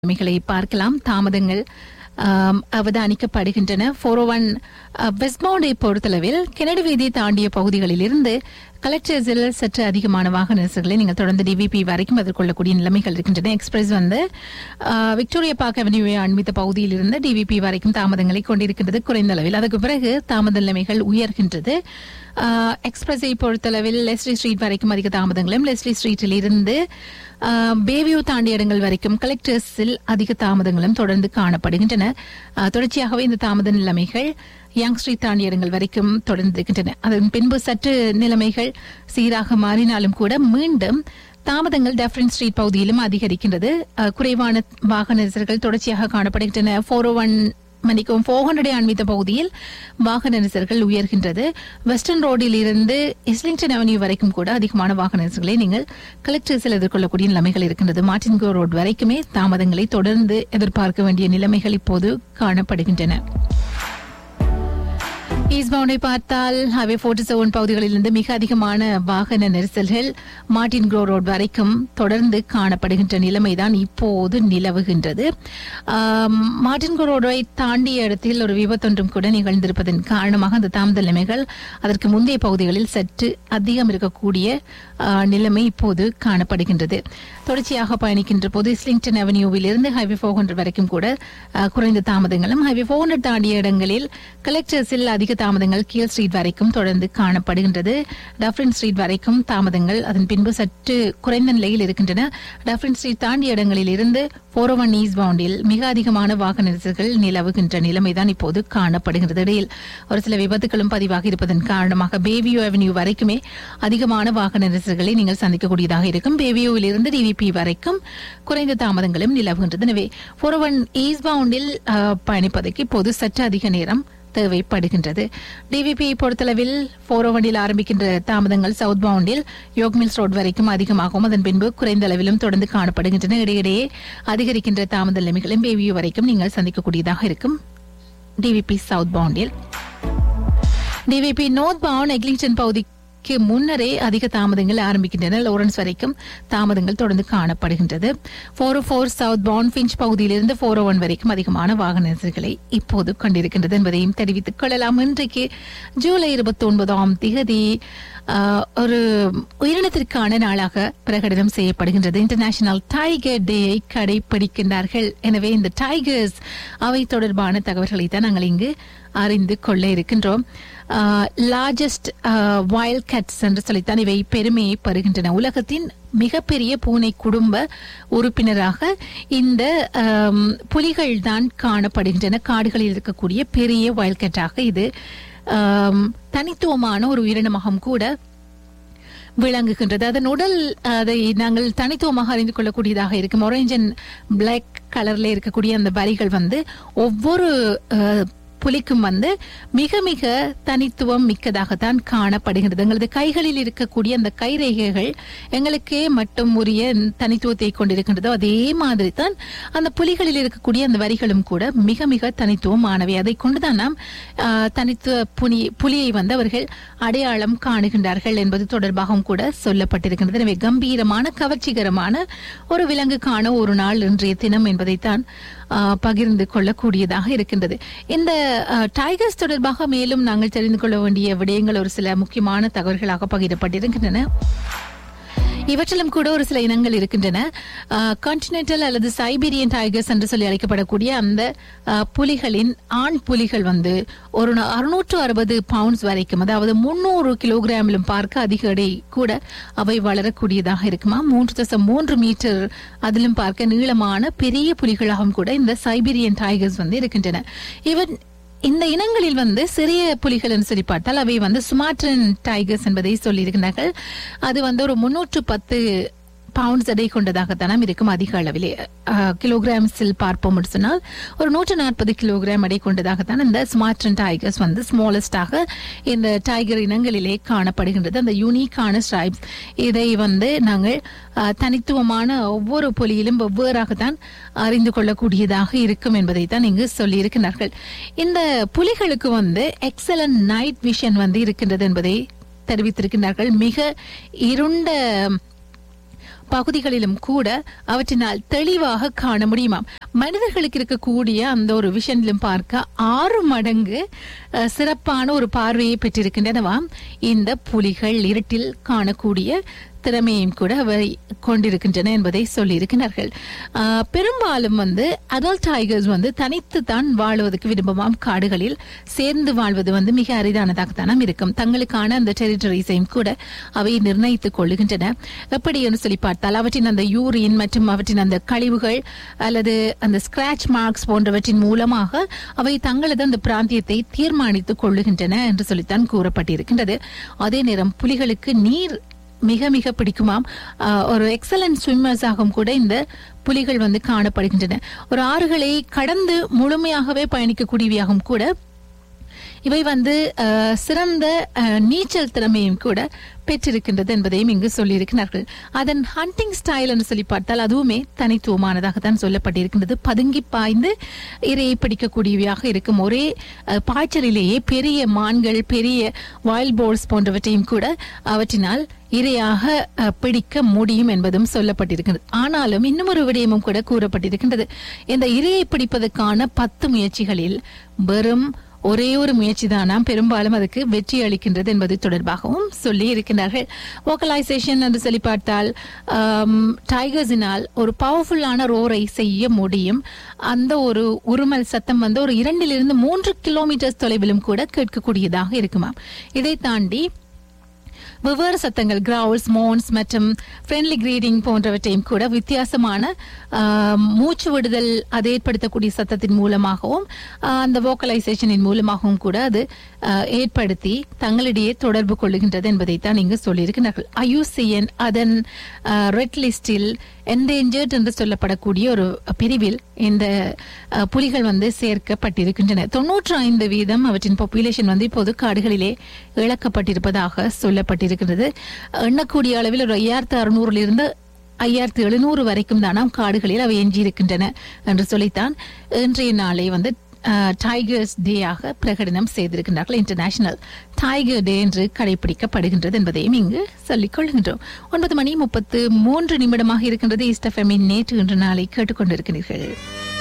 நிலைமைகளை பார்க்கலாம். தாமதங்கள் அவதானிக்கப்படுகின்றன. 401 வெஸ்ட்மவுண்டை பொறுத்தளவில் கெனடி வீதி தாண்டிய பகுதிகளில் இருந்து கலெக்டர்ஸில் சற்று அதிகமான வாகன நெரிசல்களை நீங்கள் தொடர்ந்து டிவிபி வரைக்கும் எதிர்கொள்ளக்கூடிய நிலைமைகள் இருக்கின்றன. எக்ஸ்பிரஸ் விக்டோரியா பார்க் அவென்யூவை அண்மித்த பகுதியில் இருந்து டிவிபி வரைக்கும் தாமதங்களை கொண்டிருக்கின்றது குறைந்த அளவில். அதுக்கு பிறகு தாமத நிலைமைகள் உயர்கின்றது. எக்ஸ்பிரஸை பொறுத்தளவில் லெஸ்லி ஸ்ட்ரீட் வரைக்கும் அதிக தாமதங்களும், லெஸ்லி ஸ்ட்ரீட்டில் இருந்து பேவியூ தாண்டிய இடங்கள் வரைக்கும் கலெக்டர்ஸில் அதிக தாமதங்களும் தொடர்ந்து காணப்படுகின்றன. தொடர்ச்சியாகவே இந்த தாமத நிலைமைகள் யங் ஸ்ட்ரீட் தாண்டிய இடங்கள் வரைக்கும் தொடர்ந்து இருக்கின்றன. அதன் பின்பு சற்று நிலைமைகள் சீராக மாறினாலும் கூட மீண்டும் தாமதங்கள் டெஃபரன் ஸ்ட்ரீட் பகுதியிலும் அதிகரிக்கின்றது. குறைவான வாகன நெரிசல்கள் தொடர்ச்சியாக காணப்படுகின்றன. 400 அண்மித்த பகுதியில் வாகன நெரிசல்கள் உயர்கின்றது. வெஸ்டர்ன் ரோடில் இருந்து இஸ்லிங்டன் அவென்யூ வரைக்கும் கூட அதிகமான வாகன நெரிசல்களை நீங்கள் கலெக்டர்ஸில் எதிர்கொள்ளக்கூடிய நிலைமைகள் இருக்கின்றது. மார்டின்கோ ரோடு வரைக்குமே தாமதங்களை தொடர்ந்து எதிர்பார்க்க வேண்டிய நிலைமைகள் இப்போது காணப்படுகின்றன. ஈஸ்ட்பவுண்டை பார்த்தால் ஹைவே 47 பகுதிகளிலிருந்து மிக அதிகமான வாகன நெரிசல்கள் மார்டின்கோ ரோடு வரைக்கும் தொடர்ந்து காணப்படுகின்ற நிலைமைதான் இப்போது நிலவுகின்றது. மார்டின்கோ ரோடை தாண்டிய இடத்தில் ஒரு விபத்தொன்றும் கூட நிகழ்ந்திருப்பதன் காரணமாக அந்த தாமத நிலைமைகள் அதற்கு முந்தைய பகுதிகளில் சற்று அதிகம் இருக்கக்கூடிய நிலைமை இப்போது காணப்படுகின்றது. தொடர்ச்சியாக பயணிக்கின்ற போது இஸ்லிங்டன் அவென்யூவில் இருந்து ஹைவே 400 வரைக்கும் கூட குறைந்த தாமதங்களும், ஹைவே 400 தாண்டிய இடங்களில் கலெக்டர்ஸில் அதிக தாமதங்கள் கீழ் ஸ்ட்ரீட் வரைக்கும் தொடர்ந்து காணப்படுகின்றது. டஃபரின் ஸ்ட்ரீட் வரைக்கும் தாமதங்கள் அதன் பின்பு சற்று குறைந்த நிலையில் இருக்கின்றன. டஃபரின் ஸ்ட்ரீட் தாண்டிய இடங்களில் இருந்து 401 ஈஸ்ட்பவுண்டில் மிக அதிகமான வாகன நெரிசல்கள் நிலவுகின்ற நிலைமைதான் இப்போது காணப்படுகிறது. இடையில் ஒரு சில விபத்துகளும் பதிவாக இருப்பதன் காரணமாக பேவியூ அவென்யூ வரைக்குமே அதிகமான வாகன நெரிசல்களை நீங்கள் சந்திக்கக்கூடியதாக இருக்கும். பேவியூவில் இருந்து டிவிபி வரைக்கும் குறைந்த தாமதங்களும் நிலவுகின்றது. எனவே 401 ஈஸ்ட்பவுண்டில் பயணிப்பதற்கு இப்போது சற்று அதிக நேரம் தேவைப்படுகின்றது. டிவிபி பொறுத்தளவில் 401 ஆரம்பிக்கின்ற தாமதங்கள் சவுத் பவுண்டில் யோக் மில்ஸ் ரோடு வரைக்கும் அதிகமாகவும் அதன் பின்பு குறைந்த அளவிலும் தொடர்ந்து காணப்படுகின்றன. இடையிடையே அதிகரிக்கின்ற தாமத நிலைமைகளும் பேவியூ வரைக்கும் நீங்கள் சந்திக்கக்கூடியதாக இருக்கும். TVP south பவுண்டில். TVP north bound Eglinton பகுதிக்கு முன்னரே அதிக தாமதங்கள் ஆரம்பிக்கின்றன. லாரன்ஸ் வரைக்கும் தாமதங்கள் தொடர்ந்து காணப்படுகின்றது. 404 சவுத் பவுண்ட் பிஞ்ச் பகுதியிலிருந்து 401 வரைக்கும் அதிகமான வாகன நெரிசல்களை இப்போது கொண்டிருக்கின்றது என்பதையும் தெரிவித்துக் கொள்ளலாம். இன்றைக்கு ஜூலை 29ஆம் தேதி ஒரு உயிரினத்திற்கான நாளாக பிரகடனம் செய்யப்படுகின்றது. International tiger டேயை கடைபிடிக்கின்றார்கள். எனவே இந்த டைகர்ஸ் அவை தொடர்பான தகவல்களை தான் நாங்கள் இங்கு அறிந்து கொள்ள இருக்கின்றோம். லார்ஜஸ்ட் வைல்ட் கேட்ஸ் என்று சொல்லித்தான் இவை பெருமையை பெறுகின்றன. உலகத்தின் மிகப்பெரிய பூனை குடும்ப உறுப்பினராக இந்த புலிகள் தான் காணப்படுகின்றன. காடுகளில் இருக்கக்கூடிய பெரிய வைல்ட் கேட்டாக இது தனித்துவமான ஒரு உயிரினமாகவும் கூட விளங்குகின்றது. அதன் உடல் அதை நாங்கள் தனித்துவமாக அறிந்து கொள்ளக்கூடியதாக இருக்கும். ஆரஞ்ச் அண்ட் பிளாக் கலர்ல இருக்கக்கூடிய அந்த வரிகள் ஒவ்வொரு புலிக்கும் மிக மிக தனித்துவம் மிக்கதாகத்தான் காணப்படுகிறது. எங்களது கைகளில் இருக்கக்கூடிய அந்த கைரேகைகள் எங்களுக்கே மட்டும் உரிய தனித்துவத்தை கொண்டிருக்கின்றதோ அதே மாதிரி தான் அந்த புலிகளில் இருக்கக்கூடிய அந்த வரிகளும் கூட மிக மிக தனித்துவமானவை. அதை கொண்டுதான் நாம் தனித்துவ புலியை அவர்கள் அடையாளம் காணுகின்றார்கள் என்பது தொடர்பாகவும் கூட சொல்லப்பட்டிருக்கின்றது. எனவே கம்பீரமான கவர்ச்சிகரமான ஒரு விலங்குக்கான ஒரு நாள் இன்றைய தினம் என்பதைத்தான் பகிர்ந்து கொள்ளக்கூடியதாக இருக்கின்றது. இந்த டைகர்ஸ் தொடர்பாக மேலும் நாங்கள் தெரிந்து கொள்ள வேண்டிய விடயங்கள் ஒரு சில முக்கியமான தகவல்களாக பகிரப்பட்டிருக்கின்றன. இவற்றிலும் கூட ஒரு சில இனங்கள் இருக்கின்றன. கான்டினென்டல் அல்லது சைபீரியன் டைகர்ஸ் என்று சொல்லி அழைக்கப்படக்கூடிய அந்த புலிகளின் ஆண் புலிகள் ஒரு 660 பவுண்ட்ஸ் வரைக்கும், அதாவது 300 கிலோகிராமிலும் பார்க்க அதிக எடை கூட அவை வளரக்கூடியதாக இருக்குமா. 3.3 மீட்டர் அதிலும் பார்க்க நீளமான பெரிய புலிகளாகவும் கூட இந்த சைபீரியன் டைகர்ஸ் இருக்கின்றன. இந்த இனங்களில் சிறிய புலிகள் என்று சொல்லி பார்த்தால் அவை சுமாட்ரன் டைகர்ஸ் என்பதை சொல்லியிருக்கிறார்கள். அது ஒரு 310 பவுண்ட்ஸ் எடை கொண்டதாகத்தான் இருக்கும். அதிக அளவிலே கிலோகிராம்ஸில் பார்ப்போம் சொன்னால் ஒரு 140 கிலோகிராம் எடை கொண்டதாகத்தான் இந்த ஸ்மார்ட்ரன் டைகர்ஸ் ஸ்மாலஸ்டாக இந்த டைகர் இனங்களிலே காணப்படுகின்றது. அந்த யூனிக்கான ஸ்ட்ரைப்ஸ் இதை நாங்கள் தனித்துவமான ஒவ்வொரு புலியிலும் வெவ்வேறாகத்தான் அறிந்து கொள்ளக்கூடியதாக இருக்கும் என்பதை தான் இங்கு சொல்லியிருக்கிறார்கள். இந்த புலிகளுக்கு எக்ஸலன்ட் நைட் விஷன் இருக்கின்றது என்பதை தெரிவித்திருக்கிறார்கள். மிக இருண்ட பகுதிகளிலும் கூட அவற்றினால் தெளிவாக காண முடியுமாம். மனிதர்களுக்கு இருக்கக்கூடிய அந்த ஒரு விஷனிலும் பார்க்க 6 மடங்கு சிறப்பான ஒரு பார்வையை பெற்றிருக்கின்றனவாம் இந்த புலிகள் இருட்டில் காணக்கூடிய திறமையும் கூட அவை கொண்டிருக்கின்றன என்பதை சொல்லியிருக்கிறார்கள். பெரும்பாலும் அடல்ட் டைகர்ஸ் தனித்து தான் வாழ்வதற்கு விரும்புமாம். காடுகளில் சேர்ந்து வாழ்வது மிக அரிதானதாகத்தான் இருக்கும். தங்களுக்கான அந்த டெரிட்டரிஸையும் கூட அவை நிர்ணயித்துக் கொள்ளுகின்றன. எப்படி என்று சொல்லி பார்த்தால் அவற்றின் அந்த யூரின் மற்றும் அவற்றின் அந்த கழிவுகள் அல்லது அந்த ஸ்கிராச் மார்க்ஸ் போன்றவற்றின் மூலமாக அவை தங்களது அந்த பிராந்தியத்தை தீர்மானித்துக் கொள்ளுகின்றன என்று சொல்லித்தான் கூறப்பட்டிருக்கின்றது. அதே நேரம் புலிகளுக்கு நீர் மிக மிக பிடிக்குமாம். ஒரு எக்ஸலன்ட் ஸ்விம்மர்ஸ் ஆகவும் கூட இந்த புலிகள் காணப்படுகின்றன. ஒரு ஆறுகளை கடந்து முழுமையாகவே பயணிக்கக்கூடியவையாகவும் கூட இவை சிறந்த நீச்சல் திறமையும் கூட பெற்றிருக்கின்றது என்பதையும் இங்கு சொல்லியிருக்கிறார்கள். அதன் ஹண்டிங் ஸ்டைல் என்று சொல்லி பார்த்தால் அதுவுமே தனித்துவமானதாகத்தான் சொல்லப்பட்டிருக்கின்றது. பதுங்கி பாய்ந்து இரையை பிடிக்கக்கூடியவையாக இருக்கும். ஒரே பாய்ச்சலிலேயே பெரிய மான்கள், பெரிய வைல்ட் போர்ஸ் போன்றவற்றையும் கூட அவற்றினால் இரையாக பிடிக்க முடியும் என்பதும் சொல்லப்பட்டிருக்கிறது. ஆனாலும் இன்னும் ஒரு விடயமும் கூட கூறப்பட்டிருக்கின்றது. இந்த இரையை பிடிப்பதற்கான 10 முயற்சிகளில் வெறும் ஒரே ஒரு முயற்சி தானாம் பெரும்பாலும் அதுக்கு வெற்றி அளிக்கின்றது என்பது தொடர்பாகவும் சொல்லி இருக்கின்றார்கள். வோக்கலைசேஷன் என்று சொல்லி பார்த்தால் டைகர்ஸினால் ஒரு பவர்ஃபுல்லான ரோரை செய்ய முடியும். அந்த ஒரு உருமல் சத்தம் ஒரு 2 to 3 கிலோமீட்டர் தொலைவிலும் கூட கேட்கக்கூடியதாக இருக்குமாம். இதை தாண்டி வெவ்வேறு சத்தங்கள், கிரவுல்ஸ், மோன்ஸ் மற்றும் ஃப்ரெண்ட்லி கிரீடிங் போன்றவற்றையும் கூட வித்தியாசமான மூச்சு விடுதல் அதை ஏற்படுத்தக்கூடிய சத்தத்தின் மூலமாகவும் அந்த வோக்கலைசேஷனின் மூலமாகவும் கூட அது ஏற்படுத்தி தங்களிடையே தொடர்பு கொள்ளுகின்றது என்பதைத்தான் இங்கு சொல்லியிருக்கிறார்கள். IUCN அதன் ரெட் லிஸ்டில் என்டேஞ்சர்ட் என்று சொல்லப்படக்கூடிய ஒரு பிரிவில் இந்த புலிகள் சேர்க்கப்பட்டிருக்கின்றன. 95% அவற்றின் பாப்புலேஷன் இப்போது காடுகளிலே இழக்கப்பட்டிருப்பதாக சொல்லப்பட்டிருக்கிறது. எண்ணக்கூடிய அளவில் ஒரு 5600 to 5700 வரைக்கும் தானாம் காடுகளில் அவை எஞ்சியிருக்கின்றன என்று சொல்லித்தான் இன்றைய நாளை டைகர்ஸ் டே ஆக பிரகடனம் செய்திருக்கின்றார்கள். இன்டர்நேஷனல் டைகர் டே என்று கடைபிடிக்கப்படுகின்றது என்பதையும் இங்கு சொல்லிக் கொள்கின்றோம். 9:33 இருக்கின்றது. ஈஸ்ட் எஃப்எம்மின் நேற்று இன்று நாளை கேட்டுக்கொண்டிருக்கிறீர்கள்.